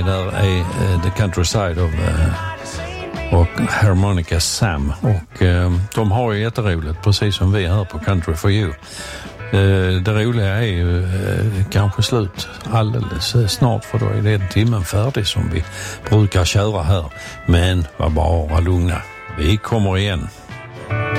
där är The Countryside och Harmonica Sam. Och de har ju jätteroligt, precis som vi här på Country for You. Det roliga är ju kanske slut alldeles snart, för då är det timmen färdig som vi brukar köra här. Men var bara lugna, vi kommer igen.